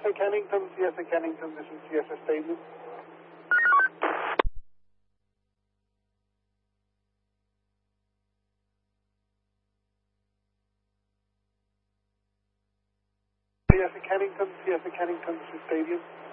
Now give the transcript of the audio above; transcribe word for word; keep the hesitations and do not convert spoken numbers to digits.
A Kennington, C S A Kennington, this is C S A Stadium. C S A Kennington, C S A Kennington, this is Stadium.